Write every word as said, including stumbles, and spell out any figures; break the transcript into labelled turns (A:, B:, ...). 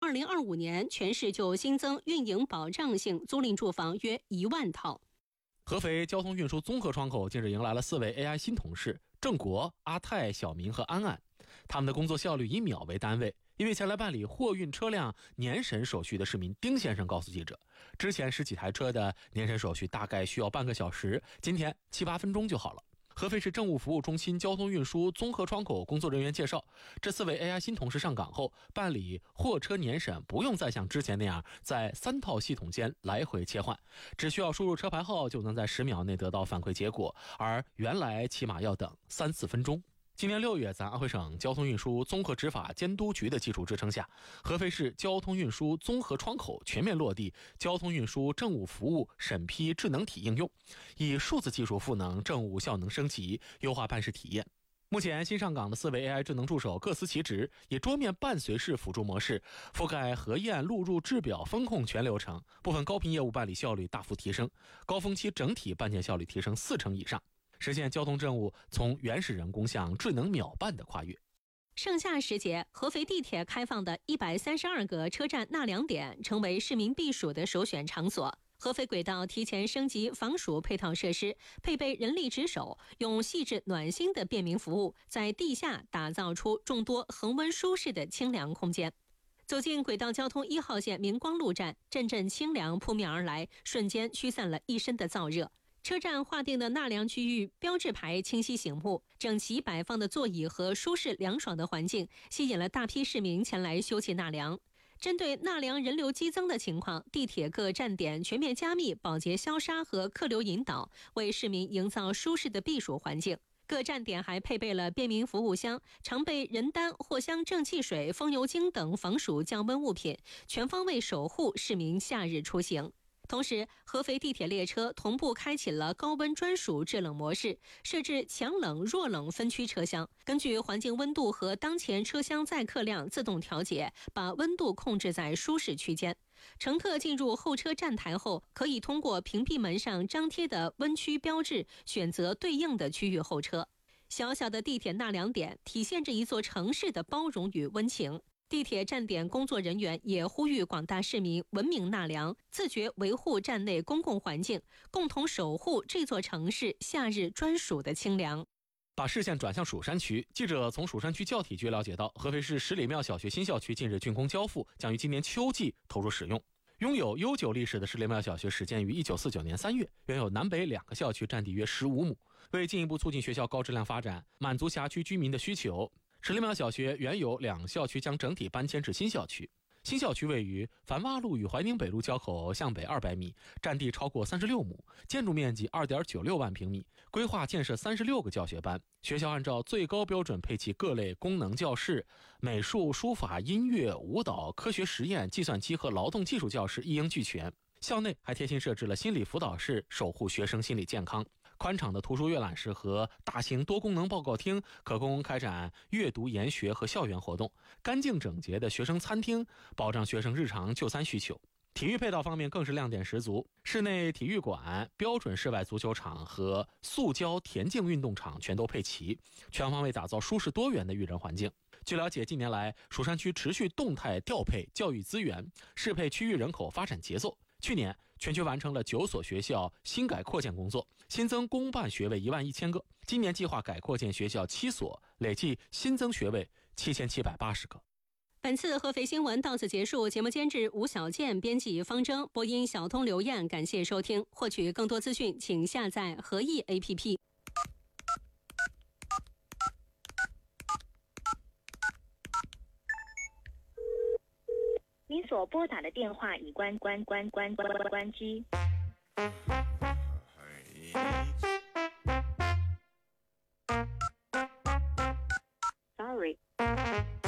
A: 二零二五年全市就新增运营保障性租赁住房约一万套。
B: 合肥交通运输综合窗口近日迎来了四位 A I 新同事郑国、阿泰、小明和安安，他们的工作效率以秒为单位。因为前来办理货运车辆年审手续的市民丁先生告诉记者，之前十几台车的年审手续大概需要半个小时，今天七八分钟就好了。合肥市政务服务中心交通运输综合窗口工作人员介绍，这四位 A I 新同事上岗后，办理货车年审不用再像之前那样在三套系统间来回切换，只需要输入车牌号就能在十秒内得到反馈结果，而原来起码要等三四分钟。今年六月，在安徽省交通运输综合执法监督局的技术支撑下，合肥市交通运输综合窗口全面落地交通运输政务服务审批智能体应用，以数字技术赋能政务效能升级，优化办事体验。目前新上岗的四位 A I 智能助手各司其职，以桌面伴随式辅助模式覆盖核验、录入、制表、风控全流程，部分高频业务办理效率大幅提升，高峰期整体办件效率提升四成以上，实现交通政务从原始人工向智能秒办的跨越。
A: 盛夏时节，合肥地铁开放的一百三十二个车站纳凉点成为市民避暑的首选场所。合肥轨道提前升级防暑配套设施，配备人力值守，用细致暖心的便民服务，在地下打造出众多恒温舒适的清凉空间。走进轨道交通一号线明光路站，阵阵清凉扑面而来，瞬间驱散了一身的燥热。车站划定的纳凉区域标志牌清晰醒目，整齐摆放的座椅和舒适凉爽的环境吸引了大批市民前来休憩纳凉。针对纳凉人流激增的情况，地铁各站点全面加密保洁消杀和客流引导，为市民营造舒适的避暑环境。各站点还配备了便民服务箱、常备人丹、藿香正气水、风油精等防暑降温物品，全方位守护市民夏日出行。同时，合肥地铁列车同步开启了高温专属制冷模式，设置强冷、弱冷分区车厢，根据环境温度和当前车厢载客量自动调节，把温度控制在舒适区间。乘客进入候车站台后，可以通过屏蔽门上张贴的温区标志，选择对应的区域候车。小小的地铁纳凉点，体现着一座城市的包容与温情。地铁站点工作人员也呼吁广大市民文明纳凉，自觉维护站内公共环境，共同守护这座城市夏日专属的清凉。
B: 把视线转向蜀山区，记者从蜀山区教体局了解到，合肥市十里庙小学新校区近日竣工交付，将于今年秋季投入使用。拥有悠久历史的十里庙小学始建于一九四九年三月，原有南北两个校区，占地约十五亩。为进一步促进学校高质量发展，满足辖区居民的需求，十里庙小学原有两校区将整体搬迁至新校区。新校区位于樊洼路与怀宁北路交口向北二百米，占地超过三十六亩，建筑面积 二点九六万平米，规划建设三十六个教学班。学校按照最高标准配齐各类功能教室，美术、书法、音乐、舞蹈、科学实验、计算机和劳动技术教室一应俱全。校内还贴心设置了心理辅导室，守护学生心理健康。宽敞的图书阅览室和大型多功能报告厅可供开展阅读研学和校园活动。干净整洁的学生餐厅保障学生日常就餐需求。体育配套方面更是亮点十足，室内体育馆、标准室外足球场和塑胶田径运动场全都配齐，全方位打造舒适多元的育人环境。据了解，近年来蜀山区持续动态调配教育资源，适配区域人口发展节奏。去年，全区完成了九所学校新改扩建工作，新增公办学位一万一千个。今年计划改扩建学校七所，累计新增学位七千七百八十个。
A: 本次合肥新闻到此结束，节目监制吴小健，编辑方征，播音小通刘燕，感谢收听。获取更多资讯，请下载合意 A P P。
C: 您所拨打的电话已关关关关关关关机。Sorry。